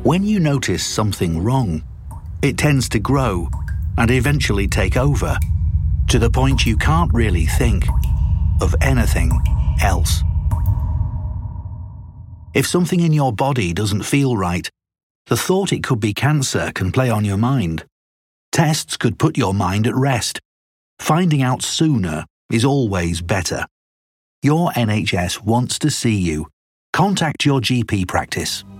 When you notice something wrong, it tends to grow and eventually take over, to the point you can't really think of anything else. If something in your body doesn't feel right, the thought it could be cancer can play on your mind. Tests could put your mind at rest. Finding out sooner is always better. Your NHS wants to see you. Contact your GP practice.